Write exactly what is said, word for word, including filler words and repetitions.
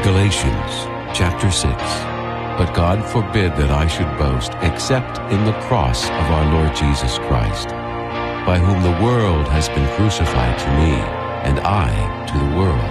Galatians chapter six. But God forbid that I should boast except in the cross of our Lord Jesus Christ, by whom the world has been crucified to me, and I to the world.